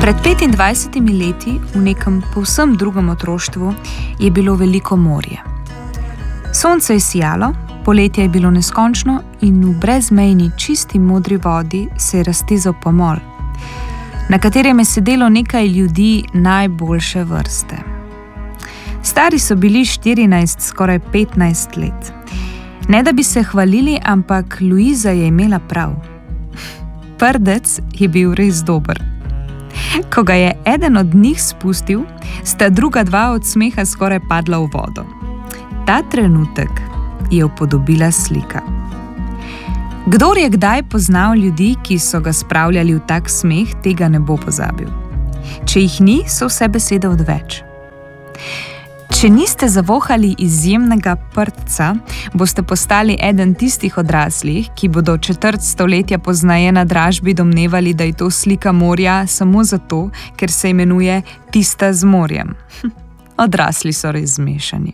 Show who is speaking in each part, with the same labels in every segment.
Speaker 1: Pred 25 leti, v nekem povsem drugem otroštvu, je bilo veliko morje. Sonce je sijalo, poletje je bilo neskončno in v brezmejni čisti modri vodi se je raztezal pomol, na katerem je sedelo nekaj ljudi najboljše vrste. Stari so bili 14, skoraj 15 let. Ne da bi se hvalili, ampak Luiza je imela prav. Prdec je bil res dober. Ko ga je eden od njih spustil, sta druga dva od smeha skoraj padla v vodo. Ta trenutek je upodobila slika. Kdor je kdaj poznal ljudi, ki so ga spravljali v tak smeh, tega ne bo pozabil. Če jih ni, so vse besede odveč. Če niste zavohali izjemnega prdca, boste postali eden tistih odraslih, ki bodo četrt stoletja pozneje na dražbi domnevali, da je to slika morja samo zato, ker se imenuje Tista z morjem. Odrasli so res zmešani.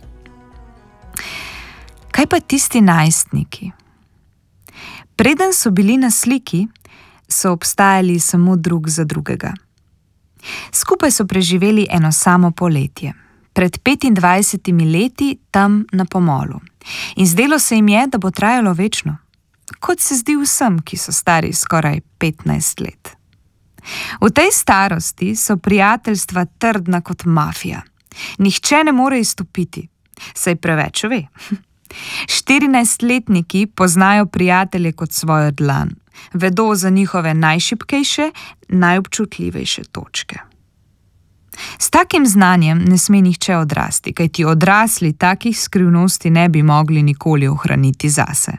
Speaker 1: Kaj pa tisti najstniki? Preden so bili na sliki, so obstajali samo drug za drugega. Skupaj so preživeli eno samo poletje. Pred 25 leti tam na pomolu. In zdelo se jim je, da bo trajalo večno. Kot se zdi vsem, ki so stari skoraj 15 let. V tej starosti so prijateljstva trdna kot mafija. Nihče ne more izstopiti, saj preveč ve. 14-letniki poznajo prijatelje kot svojo dlan. Vedo za njihove najšibkejše, najobčutljivejše točke. S takim znanjem ne sme nihče odrasti, kajti odrasli takih skrivnosti ne bi mogli nikoli ohraniti zase.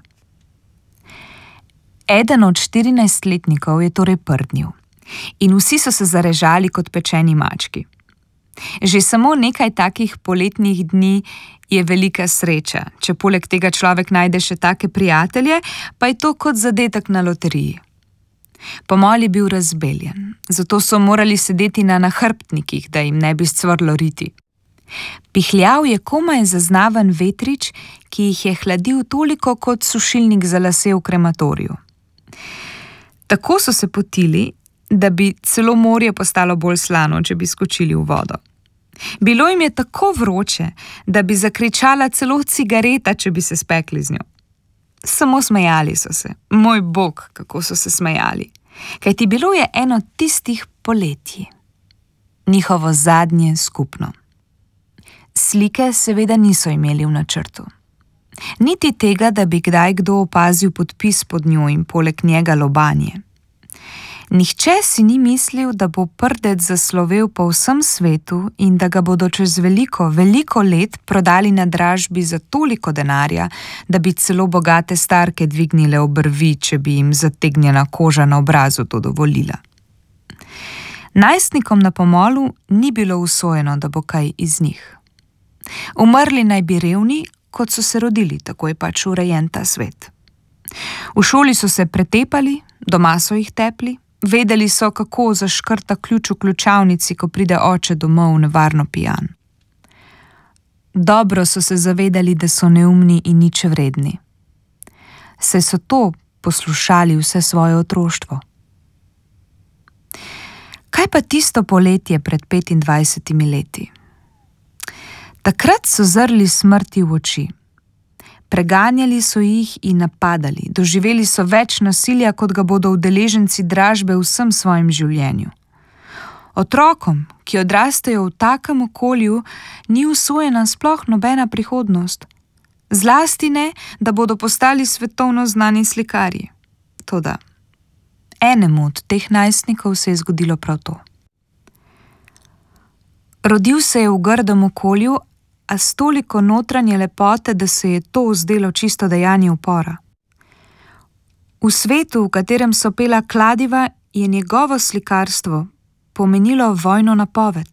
Speaker 1: Eden od 14-letnikov je torej prdnil in vsi so se zarežali kot pečeni mački. Že samo nekaj takih poletnih dni je velika sreča, če poleg tega človek najde še take prijatelje, pa je to kot zadetek na loteriji. Pomol je bil razbeljen, zato so morali sedeti na nahrbtnikih, da jim ne bi scvrlo riti. Pihljal je komaj zaznaven vetrič, ki jih je hladil toliko kot sušilnik za lase v krematoriju. Tako so se potili, da bi celo morje postalo bolj slano, če bi skočili v vodo. Bilo jim je tako vroče, da bi zakričala celo cigareta, če bi se spekli z njo. Samo smejali so se. Moj bog, kako so se smejali. Kajti bilo je eno tistih poletji. Njihovo zadnje skupno. Slike seveda niso imeli v načrtu. Niti tega, da bi kdaj kdo opazil podpis pod njo in poleg njega lobanje. Nihče si ni mislil, da bo prdec zaslovel po vsem svetu in da ga bodo čez veliko, veliko let prodali na dražbi za toliko denarja, da bi celo bogate starke dvignile obrvi, če bi jim zategnjena koža na obrazu to dovolila. Najstnikom na pomolu ni bilo usojeno, da bo kaj iz njih. Umrli naj bi revni, kot so se rodili, tako je pač urejen ta svet. V šoli so se pretepali, doma so jih tepli, vedeli so, kako zaškrta ključ v ključavnici, ko pride oče domov nevarno pijan. Dobro so se zavedali, da so neumni in nič vredni. Saj so to poslušali vse svoje otroštvo. Kaj pa tisto poletje pred 25 leti? Takrat so zrli smrti v oči. Preganjali so jih in napadali, doživeli so več nasilja, kot ga bodo udeleženci dražbe v vsem svojem življenju. Otrokom, ki odrastejo v takem okolju, ni usojena sploh nobena prihodnost. Zlasti ne, da bodo postali svetovno znani slikarji. Toda enemu od teh najstnikov se je zgodilo prav to. Rodil se je v grdem okolju, a s toliko notranje lepote, da se je to zdelo čisto dejanje upora. V svetu, v katerem so pela kladiva, je njegovo slikarstvo pomenilo vojno napoved.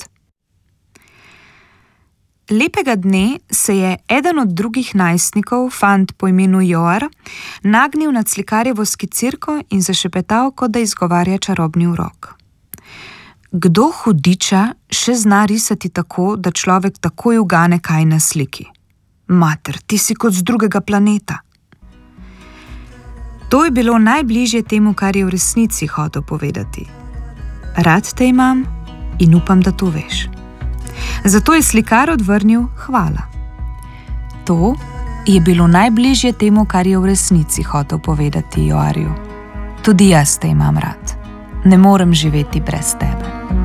Speaker 1: Lepega dne se je eden od drugih najstnikov, fant po imenu Joar, nagnil nad slikarjevo skicirko in zašepetal, kot da izgovarja čarobni urok. Kdo hudiča še zna risati tako, da človek takoj ugane, kaj na sliki? Mater, ti si kot z drugega planeta. To je bilo najbližje temu, kar je v resnici hotel povedati. Rad te imam in upam, da to veš. Zato je slikar odvrnil hvala. To je bilo najbližje temu, kar je v resnici hotel povedati Joarju. Tudi jaz te imam rad. Ne morem živeti brez tebe.